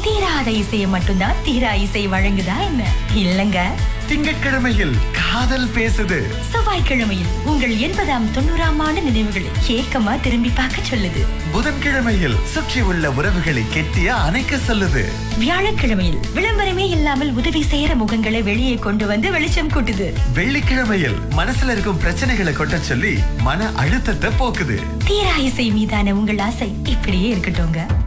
தீராத இசையை மட்டும்தான் தீரா இசை வழங்குதா என்ன? இல்லங்க. திங்கட்கிழமையில் காதல் பேசுது. செவ்வாய்க்கிழமையில் உங்கள் 80ஆம் 90ஆம் ஆண்டு நினைவுகளை ஏக்கமா திரும்பி பார்க்க சொல்லுது. புதன்கிழமையில் சுற்றி உள்ள உறவுகளை கெட்டிய அணைக்க சொல்லுது. வியாழக்கிழமையில் விளம்பரமே இல்லாமல் உதவி செய்யற முகங்களை வெளியே கொண்டு வந்து வெளிச்சம் கூட்டுது. வெள்ளிக்கிழமையில் மனசுல இருக்கும் பிரச்சனைகளை கொட்ட சொல்லி மன அழுத்தத்தை போக்குது. தீரா இசை மீதான உங்கள் ஆசை இப்படியே இருக்கட்டும்ங்க.